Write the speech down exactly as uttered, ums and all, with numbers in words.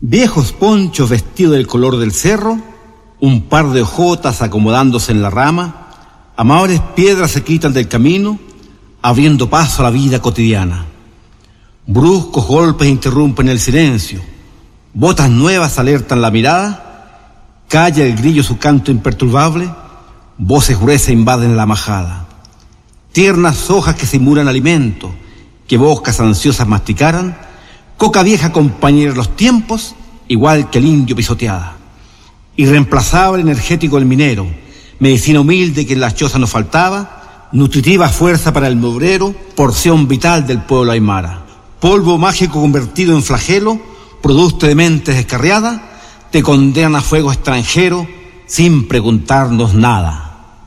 Viejos ponchos vestidos del color del cerro, un par de ojotas acomodándose en la rama, amables piedras se quitan del camino, abriendo paso a la vida cotidiana. Bruscos golpes interrumpen el silencio, botas nuevas alertan la mirada, calla el grillo su canto imperturbable, voces gruesas invaden la majada. Tiernas hojas que simulan alimento, que bocas ansiosas masticaran, coca vieja compañera de los tiempos, igual que el indio pisoteada. Irreemplazable energético el minero, medicina humilde que en las chozas no faltaba, nutritiva fuerza para el obrero, porción vital del pueblo aymara. Polvo mágico convertido en flagelo, producto de mentes descarriadas, te condenan a fuego extranjero sin preguntarnos nada.